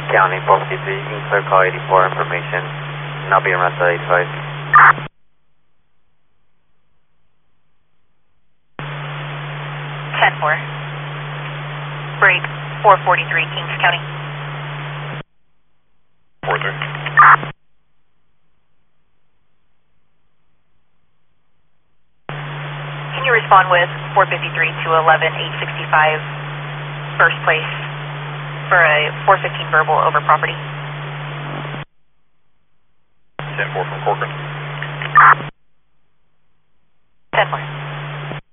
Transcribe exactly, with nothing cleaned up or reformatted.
County, four fifty-three, you can clear call eighty-four information, and I'll be around to eighty-five. ten four. Break four forty-three, Kings County. four three. Can you respond with four fifty-three to eleven eight sixty-five, first place, for a four fifteen verbal over property? ten four from Corcoran. ten four.